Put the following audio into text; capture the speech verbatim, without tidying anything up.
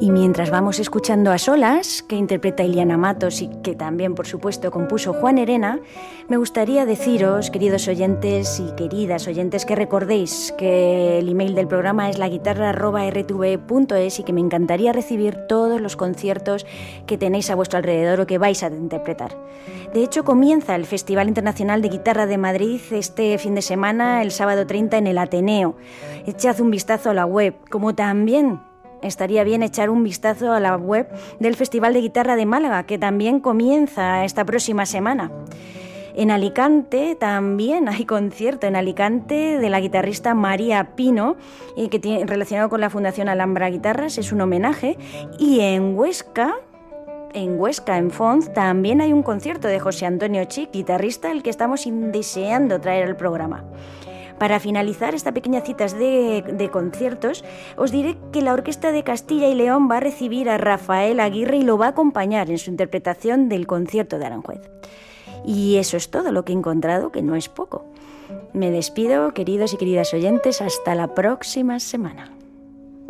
Y mientras vamos escuchando A Solas, que interpreta Iliana Matos y que también, por supuesto, compuso Juan Herena, me gustaría deciros, queridos oyentes y queridas oyentes, que recordéis que el email del programa es laguitarra arroba erre te ve punto es y que me encantaría recibir todos los conciertos que tenéis a vuestro alrededor o que vais a interpretar. De hecho, comienza el Festival Internacional de Guitarra de Madrid este fin de semana, el sábado treinta, en el Ateneo. Echad un vistazo a la web, como también estaría bien echar un vistazo a la web del Festival de Guitarra de Málaga, que también comienza esta próxima semana. En Alicante también hay concierto, en Alicante, de la guitarrista María Pino, que tiene, relacionado con la Fundación Alhambra Guitarras, es un homenaje. Y en Huesca, en Huesca, en Fonz, también hay un concierto de José Antonio Chic, guitarrista, el que estamos deseando traer al programa. Para finalizar esta pequeña cita de, de conciertos, os diré que la Orquesta de Castilla y León va a recibir a Rafael Aguirre y lo va a acompañar en su interpretación del concierto de Aranjuez. Y eso es todo lo que he encontrado, que no es poco. Me despido, queridos y queridas oyentes, hasta la próxima semana.